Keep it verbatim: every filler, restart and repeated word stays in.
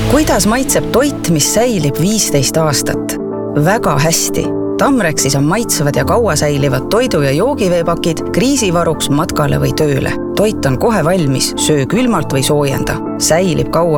Kuidas maitseb toit, mis säilib viisteist aastat? Väga hästi. Tamrexis on maitsevad ja kaua säilivad toidu- ja joogiveepakid kriisivaruks matkale või tööle. Toit on kohe valmis, söö külmalt või soojenda. Säilib kaua